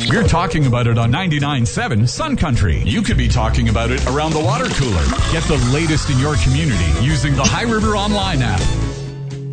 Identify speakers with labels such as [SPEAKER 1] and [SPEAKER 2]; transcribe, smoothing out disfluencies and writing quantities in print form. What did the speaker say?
[SPEAKER 1] We're talking about it on 99.7 Sun Country. You could be talking about it around the water cooler. Get the latest in your community using the High River Online app.